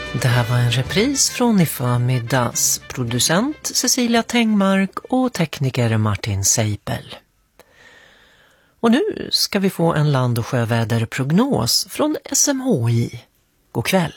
Det här var en repris från i förmiddags. Producent Cecilia Tengmark och tekniker Martin Seipel. Och nu ska vi få en land- och sjöväderprognos från SMHI. God kväll.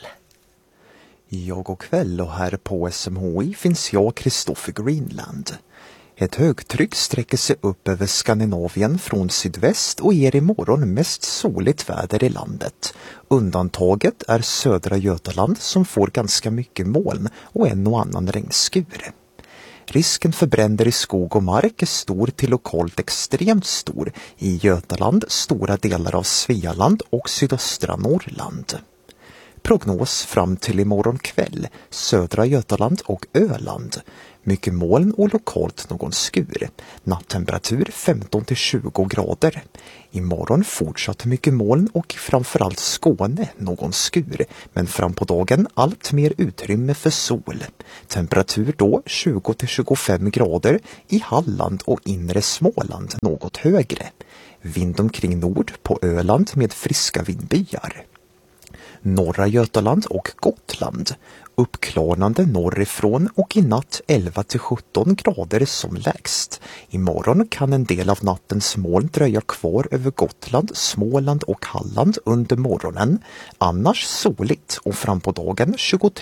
Ja, god kväll, och här på SMHI finns jag, Kristoffer Greenland. Ett högtryck sträcker sig upp över Skandinavien från sydväst och ger imorgon mest soligt väder i landet. Undantaget är södra Götaland som får ganska mycket moln och en och annan regnskur. Risken för bränder i skog och mark är stor till lokalt extremt stor i Götaland, stora delar av Svealand och sydöstra Norrland. Prognos fram till imorgon kväll, södra Götaland och Öland. Mycket moln och lokalt någon skur. Nattemperatur 15-20 grader. Imorgon fortsatt mycket moln och framförallt Skåne någon skur. Men fram på dagen allt mer utrymme för sol. Temperatur då 20-25 grader i Halland och inre Småland något högre. Vind omkring nord på Öland med friska vindbyar. Norra Götaland och Gotland. Uppklarnande norrifrån och i natt 11-17 grader som lägst. Imorgon kan en del av nattens moln dröja kvar över Gotland, Småland och Halland under morgonen. Annars soligt och fram på dagen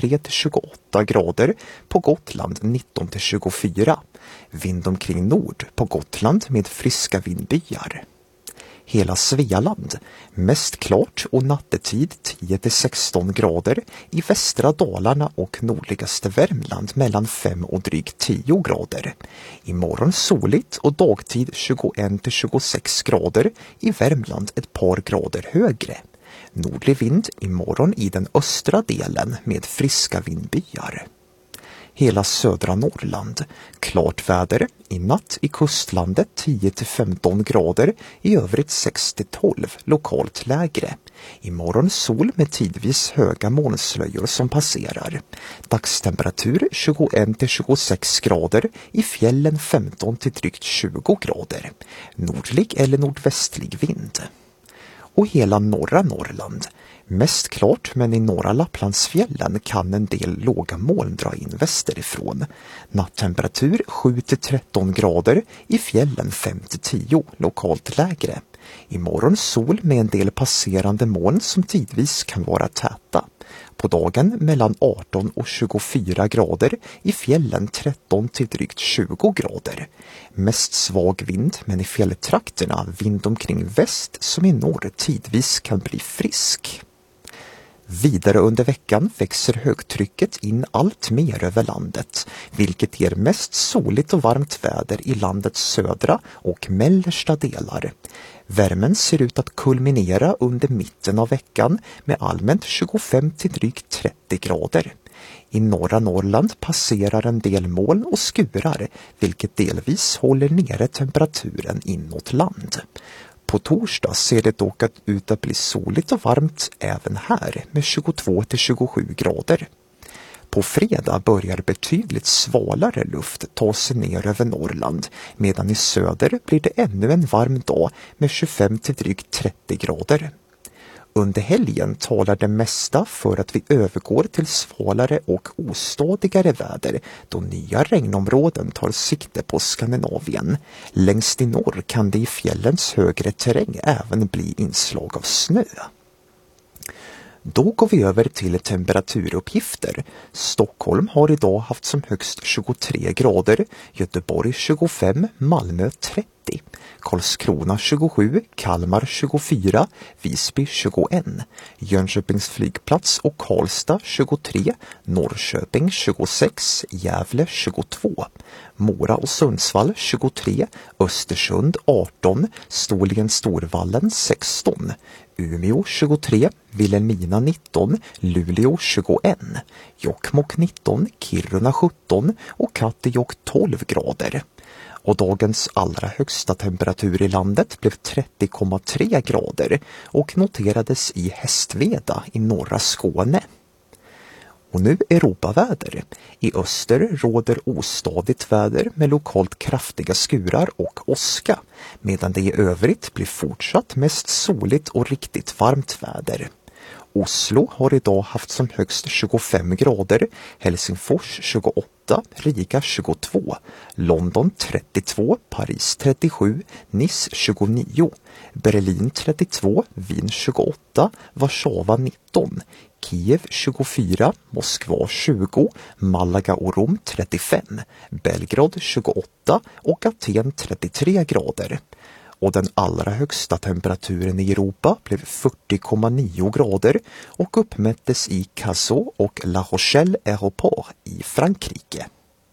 23-28 grader, på Gotland 19-24. Vind omkring nord på Gotland med friska vindbyar. Hela Svealand, mest klart och nattetid 10-16 grader, i västra Dalarna och nordligaste Värmland mellan 5 och drygt 10 grader. Imorgon soligt och dagtid 21-26 grader, i Värmland ett par grader högre. Nordlig vind imorgon i den östra delen med friska vindbyar. Hela södra Norrland. Klart väder, i natt i kustlandet 10-15 grader, i övrigt 6-12, lokalt lägre. Imorgon sol med tidvis höga molnslöjor som passerar. Dagstemperatur 21-26 grader, i fjällen 15 till drygt 20 grader. Nordlig eller nordvästlig vind. Och hela norra Norrland. Mest klart, men i norra Lapplandsfjällen kan en del låga moln dra in västerifrån. Nattemperatur 7-13 grader, i fjällen 5-10, lokalt lägre. Imorgon sol med en del passerande moln som tidvis kan vara täta. På dagen mellan 18 och 24 grader, i fjällen 13 till drygt 20 grader. Mest svag vind, men i fjälltrakterna vind omkring väst som i norr tidvis kan bli frisk. Vidare under veckan växer högtrycket in allt mer över landet, vilket ger mest soligt och varmt väder i landets södra och mellersta delar. Värmen ser ut att kulminera under mitten av veckan med allmänt 25 till drygt 30 grader. I norra Norrland passerar en del moln och skurar, vilket delvis håller nere temperaturen inåt land. På torsdag ser det dock ut att bli soligt och varmt även här med 22-27 grader. På fredag börjar betydligt svalare luft ta sig ner över Norrland, medan i söder blir det ännu en varm dag med 25 till drygt 30 grader. Under helgen talar det mesta för att vi övergår till svalare och ostadigare väder då nya regnområden tar sikte på Skandinavien. Längst i norr kan det i fjällens högre terräng även bli inslag av snö. Då går vi över till temperaturuppgifter. Stockholm har idag haft som högst 23 grader, Göteborg 25, Malmö 30. Karlskrona 27, Kalmar 24, Visby 21, Jönköpings flygplats och Karlstad 23, Norrköping 26, Gävle 22, Mora och Sundsvall 23, Östersund 18, Storlien-Storvallen 16, Umeå 23, Vilhelmina 19, Luleå 21, Jokkmokk 19, Kiruna 17 och Kattejock 12 grader. Och dagens allra högsta temperatur i landet blev 30,3 grader och noterades i Hästveda i norra Skåne. Och nu Europaväder. I öster råder ostadigt väder med lokalt kraftiga skurar och åska, medan det i övrigt blir fortsatt mest soligt och riktigt varmt väder. Oslo har idag haft som högst 25 grader, Helsingfors 28, Riga 22, London 32, Paris 37, Nice 29, Berlin 32, Wien 28, Warszawa 19, Kiev 24, Moskva 20, Malaga och Rom 35, Belgrad 28 och Aten 33 grader. Och den allra högsta temperaturen i Europa blev 40,9 grader och uppmättes i Cazaux och La Rochelle Aéroport i Frankrike.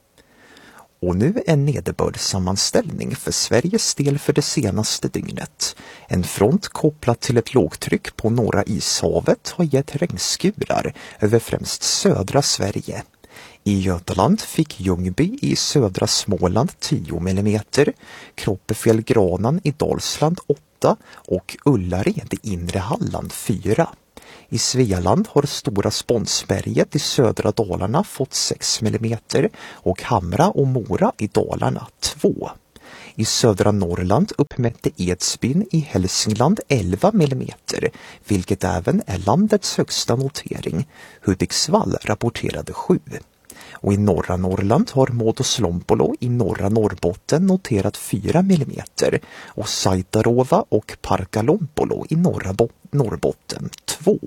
Och nu en nederbördssammanställning för Sveriges del för det senaste dygnet. En front kopplad till ett lågtryck på norra ishavet har gett regnskurar över främst södra Sverige. I Götaland fick Ljungby i södra Småland 10 mm, Kroppefjäll-Granan i Dalsland 8 och Ullared i inre Halland 4. I Svealand har Stora Spånsberget i södra Dalarna fått 6 mm och Hamra och Mora i Dalarna 2. I södra Norrland uppmätte Edsbyn i Hälsingland 11 mm, vilket även är landets högsta notering. Hudiksvall rapporterade 7. Och i norra Norrland har Muodoslompolo i norra Norrbotten noterat 4 mm och Saitarova och Parkalompolo i norra Norrbotten 2.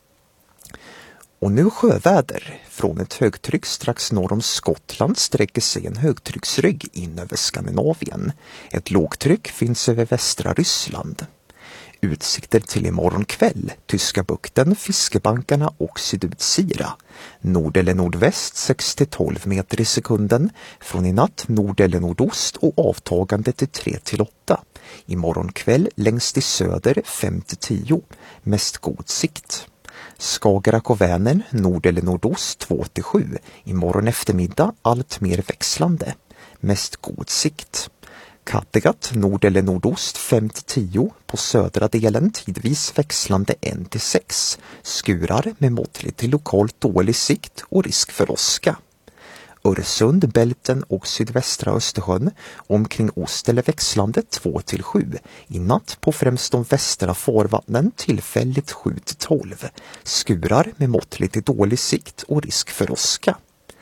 Och nu sjöväder. Från ett högtryck strax norr om Skottland sträcker sig en högtrycksrygg in över Skandinavien. Ett lågtryck finns över västra Ryssland. Utsikter till imorgon kväll, Tyska bukten, Fiskebankarna och Sydutsira. Nord eller nordväst 6-12 meter i sekunden. Från i natt nord eller nordost och avtagande till 3-8. Imorgon kväll längst i söder 5-10. Mest god sikt. Skagerrak och Vänern, nord eller nordost 2-7. Imorgon eftermiddag allt mer växlande. Mest god sikt. Kattegatt, nord eller nordost 5-10, på södra delen tidvis växlande 1-6, skurar med måttlig till lokalt dålig sikt och risk för åska. Öresund, Bälten och sydvästra Östersjön omkring ost eller växlande 2-7, i natt på främst de västra farvattnen tillfälligt 7-12, skurar med måttlig till dålig sikt och risk för åska.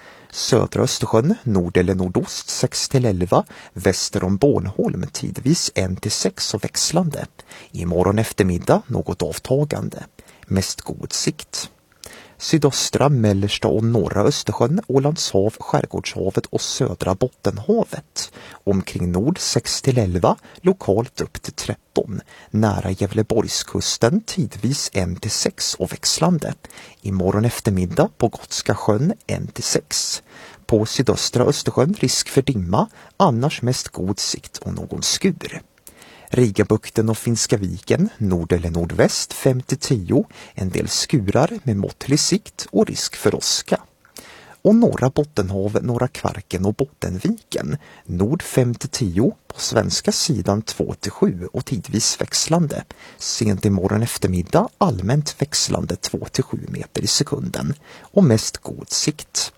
Södra Östersjön, nord eller nordost 6-11, väster om Bornholm tidvis 1-6 och växlande. Imorgon eftermiddag något avtagande. Mest god sikt. Sydöstra, mellersta och norra Östersjön, Ålandshav, Skärgårdshavet och södra Bottenhavet. Omkring nord 6-11, lokalt upp till 13. Nära Gävleborgskusten tidvis 1-6 och växlande. Imorgon eftermiddag på Gotska sjön 1-6. På sydöstra Östersjön risk för dimma, annars mest god sikt och någon skur. Rigabukten och Finska viken, nord eller nordväst 5-10, en del skurar med måttlig sikt och risk för åska. Och norra Bottenhav, norra Kvarken och Bottenviken, nord 5-10, på svenska sidan 2-7 och tidvis växlande. Sent imorgon eftermiddag allmänt växlande 2-7 meter i sekunden och mest god sikt.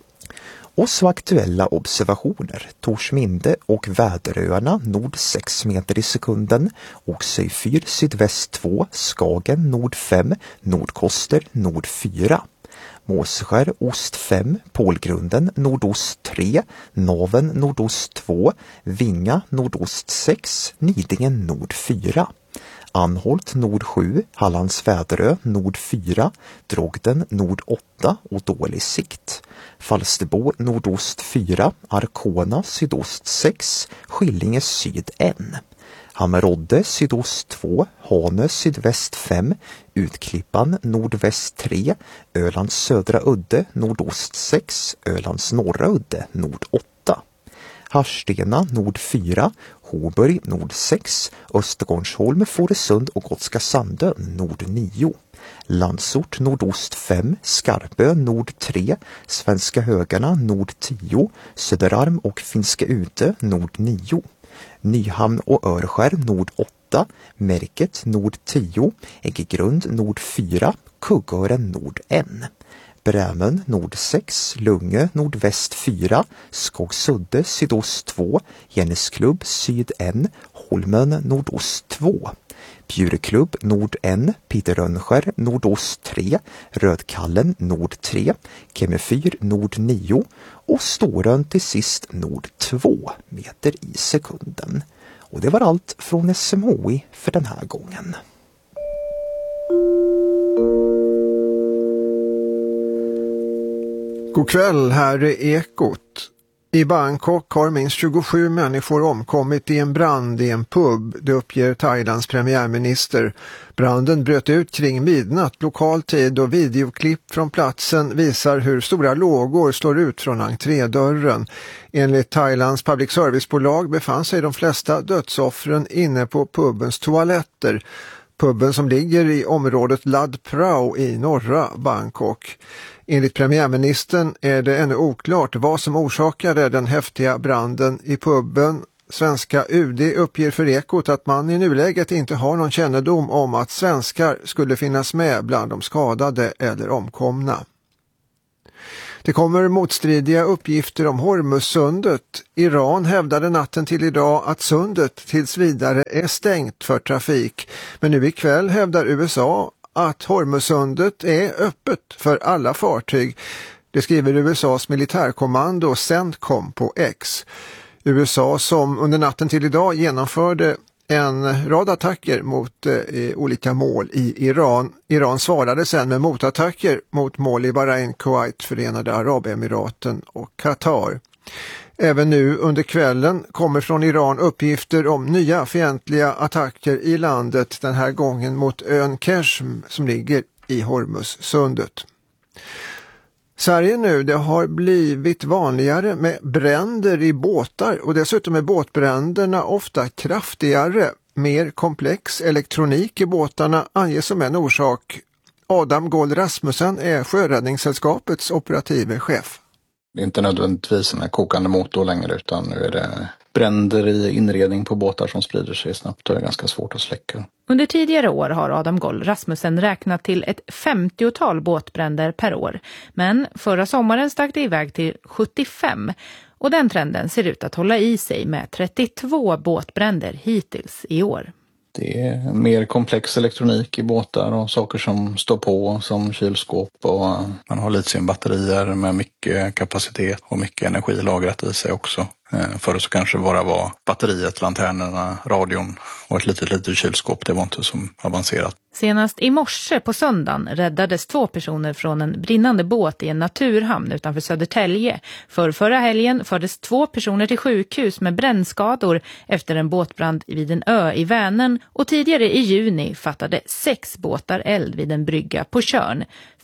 Och så aktuella observationer, Torsminde och Väderöarna nord 6 meter i sekunden, Oxöjfyr sydväst 2, Skagen nord 5, Nordkoster nord 4. Måseskär ost 5, Pålgrunden nordost 3, Naven nordost 2, Vinga nordost 6, Nidingen nord 4. Anholt nord 7, Hallands Väderö nord 4, Drogden nord 8 och dålig sikt. Falsterbo nordost 4, Arkona sydost 6, Skillinge syd 1. Hammerodde sydost 2, Hanö sydväst 5, Utklippan nordväst 3, Ölands södra udde nordost 6, Ölands norra udde nord 8. Harstena nord 4, Hoburg nord 6, Östergårdsholm, Fårösund och Gotska Sandön nord 9. Landsort nordost 5, Skarpö nord 3, Svenska Högarna nord 10, Söderarm och Finska Ute nord 9. Nyhamn och Örskär nord 8, Märket nord 10, Äggegrund nord 4, Kuggören nord 1. Brämön nord 6, Lungö nordväst 4, Skogsudde sydost 2, Jennesklubb syd 1, Holmön nordost 2. Bjurklubb Nord 1, Peter Rönnskär Nordost 3, Rödkallen Nord 3, Kemefyr Nord 9 och Storön till sist Nord 2 meter i sekunden. Och det var allt från SMHI för den här gången. God kväll, här är Ekot. I Bangkok har minst 27 människor omkommit i en brand i en pub, det uppger Thailands premiärminister. Branden bröt ut kring midnatt lokal tid och videoklipp från platsen visar hur stora lågor slår ut från entrédörren. Enligt Thailands public servicebolag befann sig de flesta dödsoffren inne på pubens toaletter. Puben som ligger i området Lad Prao i norra Bangkok. Enligt premiärministern är det ännu oklart vad som orsakade den häftiga branden i puben. Svenska UD uppger för Ekot att man i nuläget inte har någon kännedom om att svenskar skulle finnas med bland de skadade eller omkomna. Det kommer motstridiga uppgifter om Hormuzsundet. Iran hävdade natten till idag att sundet tills vidare är stängt för trafik. Men nu ikväll hävdar USA att Hormuzsundet är öppet för alla fartyg. Det skriver USAs militärkommando CENTCOM på X. USA som under natten till idag genomförde en rad attacker mot olika mål i Iran. Iran svarade sedan med motattacker mot mål i Bahrain, Kuwait, Förenade Arabemiraten och Qatar. Även nu under kvällen kommer från Iran uppgifter om nya fientliga attacker i landet, den här gången mot ön Keshm som ligger i Hormuzsundet. Sverige nu, det har blivit vanligare med bränder i båtar och dessutom är båtbränderna ofta kraftigare. Mer komplex elektronik i båtarna anges som en orsak. Adam Gold Rasmussen är Sjöräddningssällskapets operative chef. Det är inte nödvändigtvis en kokande motor längre, utan nu är det bränder i inredning på båtar som sprider sig snabbt och är ganska svårt att släcka. Under tidigare år har Adam Gold Rasmussen räknat till ett 50-tal båtbränder per år. Men förra sommaren stack det iväg till 75 och den trenden ser ut att hålla i sig med 32 båtbränder hittills i år. Det är mer komplex elektronik i båtar och saker som står på som kylskåp, och man har litiumbatterier med mycket kapacitet och mycket energi lagrat i sig också. Förr så kanske bara var batteriet, lanternerna, radion och ett litet kylskåp. Det var inte så avancerat. Senast i morse på söndagen räddades 2 personer från en brinnande båt i en naturhamn utanför Södertälje. Förra helgen fördes 2 personer till sjukhus med brännskador efter en båtbrand vid en ö i Vänern, och tidigare i juni fattade 6 båtar eld vid en brygga på Tjörn.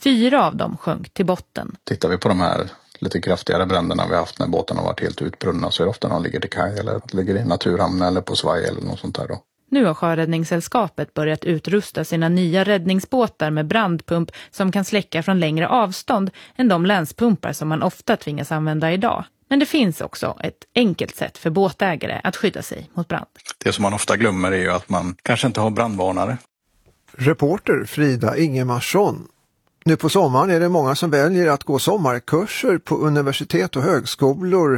4 av dem sjönk till botten. Tittar vi på de här lite kraftigare bränderna vi haft när båtarna har varit helt utbrunna, så är det ofta när de ligger till kaj eller ligger i naturhamn eller på svaj eller något sånt där då. Nu har Sjöräddningssällskapet börjat utrusta sina nya räddningsbåtar med brandpump som kan släcka från längre avstånd än de länspumpar som man ofta tvingas använda idag. Men det finns också ett enkelt sätt för båtägare att skydda sig mot brand. Det som man ofta glömmer är ju att man kanske inte har brandvarnare. Reporter Frida Ingemarsson. Nu på sommaren är det många som väljer att gå sommarkurser på universitet och högskolor.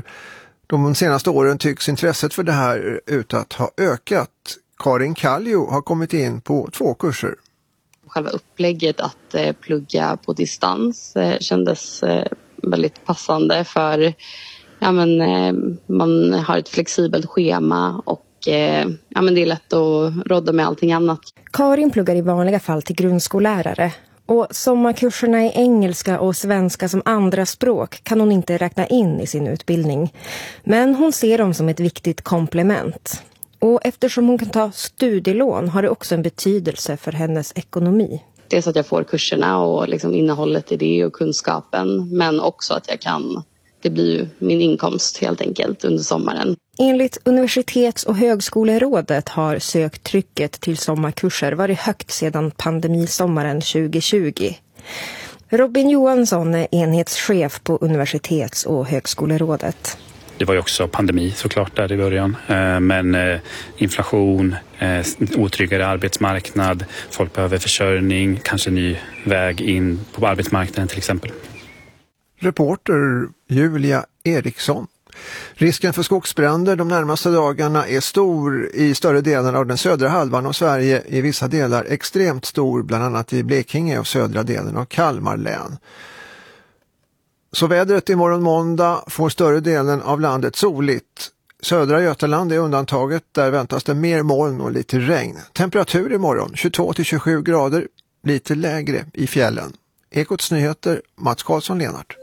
De senaste åren tycks intresset för det här ut att ha ökat. Karin Kallio har kommit in på 2 kurser. Själva upplägget att plugga på distans kändes väldigt passande för man har ett flexibelt schema och det är lätt att rodda med allting annat. Karin pluggar i vanliga fall till grundskollärare. Och sommarkurserna i engelska och svenska som andra språk kan hon inte räkna in i sin utbildning. Men hon ser dem som ett viktigt komplement. Och eftersom hon kan ta studielån har det också en betydelse för hennes ekonomi. Dels att jag får kurserna och liksom innehållet i det och kunskapen. Men också att det blir ju min inkomst helt enkelt under sommaren. Enligt Universitets- och högskolerådet har söktrycket till sommarkurser varit högt sedan pandemisommaren 2020. Robin Johansson är enhetschef på Universitets- och högskolerådet. Det var ju också pandemi såklart där i början, men inflation, otryggare arbetsmarknad, folk behöver försörjning, kanske ny väg in på arbetsmarknaden till exempel. Reporter Julia Eriksson. Risken för skogsbränder de närmaste dagarna är stor i större delen av den södra halvan av Sverige, i vissa delar extremt stor, bland annat i Blekinge och södra delen av Kalmar län. Så vädret imorgon måndag får större delen av landet soligt. Södra Götaland är undantaget, där väntas det mer moln och lite regn. Temperatur imorgon 22-27 grader, lite lägre i fjällen. Ekots nyheter, Mats Karlsson-Lenart.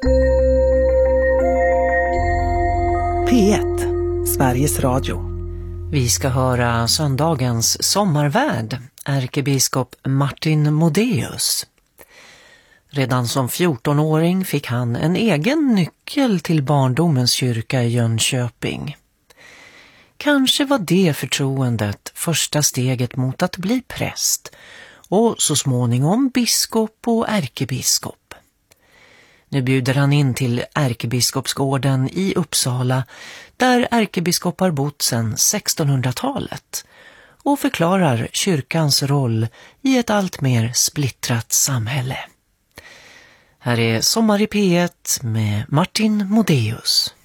P1, Sveriges Radio. Vi ska höra söndagens sommarvärd, ärkebiskop Martin Modéus. Redan som 14-åring fick han en egen nyckel till barndomens kyrka i Jönköping. Kanske var det förtroendet första steget mot att bli präst och så småningom biskop och ärkebiskop. Nu bjuder han in till ärkebiskopsgården i Uppsala, där ärkebiskopar bott sedan 1600-talet, och förklarar kyrkans roll i ett allt mer splittrat samhälle. Här är Sommar i P1 med Martin Modéus.